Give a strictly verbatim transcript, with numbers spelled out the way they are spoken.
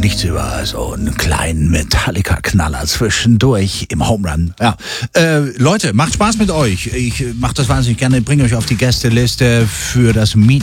nichts über so einen kleinen Metallica-Knaller zwischendurch im Home Run. Ja. Äh, Leute, macht Spaß mit euch. Ich mache das wahnsinnig gerne, bringe euch auf die Gästeliste für das Meet